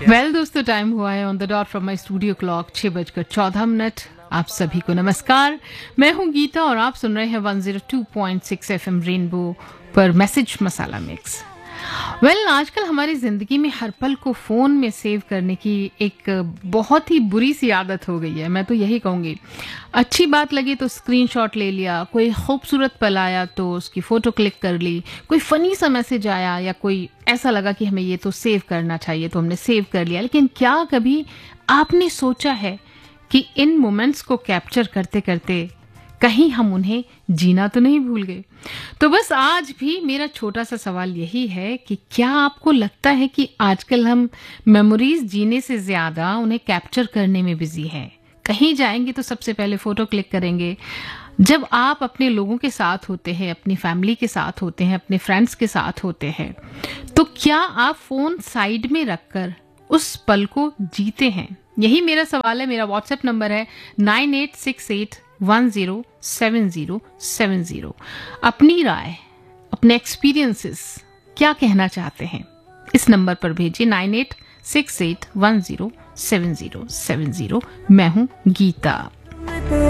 Well दोस्तों, time हुआ है on the dot from my studio clock 6:14। आप सभी को नमस्कार। मैं हूं गीता और आप सुन रहे हैं 102.6 FM रेनबो पर मैसेज मसाला मिक्स। आजकल हमारी ज़िंदगी में हर पल को फ़ोन में सेव करने की एक बहुत ही बुरी सी आदत हो गई है। मैं तो यही कहूँगी, अच्छी बात लगी तो स्क्रीनशॉट ले लिया, कोई खूबसूरत पल आया तो उसकी फ़ोटो क्लिक कर ली, कोई फ़नी सा मैसेज आया या कोई ऐसा लगा कि हमें ये तो सेव करना चाहिए तो हमने सेव कर लिया। लेकिन क्या कभी आपने सोचा है कि इन मोमेंट्स को कैप्चर करते करते कहीं हम उन्हें जीना तो नहीं भूल गए? तो बस आज भी मेरा छोटा सा सवाल यही है कि क्या आपको लगता है कि आजकल हम मेमोरीज जीने से ज्यादा उन्हें कैप्चर करने में बिजी हैं? कहीं जाएंगे तो सबसे पहले फोटो क्लिक करेंगे। जब आप अपने लोगों के साथ होते हैं, अपनी फैमिली के साथ होते हैं, अपने फ्रेंड्स के साथ होते हैं, तो क्या आप फोन साइड में रखकर उस पल को जीते हैं? यही मेरा सवाल है। मेरा व्हाट्सएप नंबर है 9868107070। अपनी राय, अपने एक्सपीरियंसेस क्या कहना चाहते हैं इस नंबर पर भेजिए 9868107070। मैं हूं गीता।